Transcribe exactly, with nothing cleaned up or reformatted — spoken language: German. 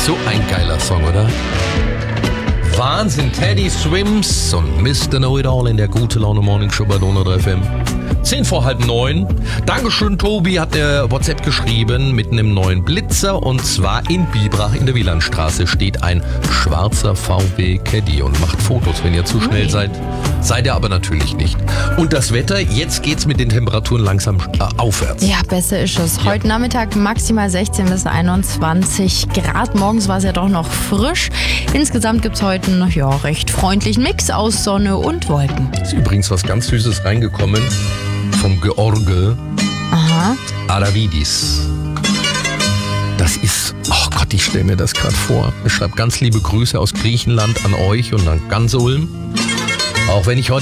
So ein geiler Song, oder? Wahnsinn, Teddy Swims und Mister Know-It-All in der Gute Laune Morning Show bei Donau drei F M. Zehn vor halb neun. Dankeschön, Tobi hat der WhatsApp geschrieben mit einem neuen Blitzer. Und zwar in Biberach in der Wielandstraße steht ein schwarzer V W Caddy und macht Fotos. Wenn ihr zu schnell seid, seid ihr aber natürlich nicht. Und das Wetter, jetzt geht's mit den Temperaturen langsam äh, aufwärts. Ja, besser ist es. Ja. Heute Nachmittag maximal sechzehn bis einundzwanzig Grad. Morgens war es ja doch noch frisch. Insgesamt gibt es heute einen ja, recht freundlichen Mix aus Sonne und Wolken. Ist übrigens was ganz Süßes reingekommen vom George Aha. Aravidis. Das ist, oh Gott, ich stelle mir das gerade vor. Er schreibt ganz liebe Grüße aus Griechenland an euch und an ganz Ulm. Auch wenn ich heute